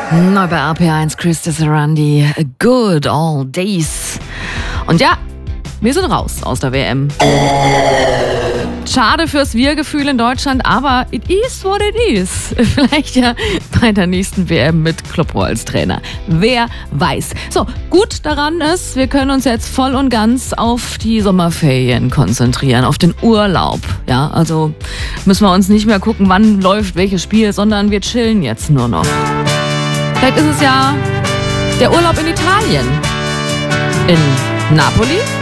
Neu bei RP1, Christa Sarandi, Good Old Days. Und ja, wir sind raus aus der WM. Schade fürs Wir-Gefühl in Deutschland, aber it is what it is. Vielleicht ja bei der nächsten WM mit Kloppo als Trainer. Wer weiß. So, gut daran ist, wir können uns jetzt voll und ganz auf die Sommerferien konzentrieren, auf den Urlaub. Ja, also müssen wir uns nicht mehr gucken, wann läuft welches Spiel, sondern wir chillen jetzt nur noch. Vielleicht ist es ja der Urlaub in Italien. In Napoli?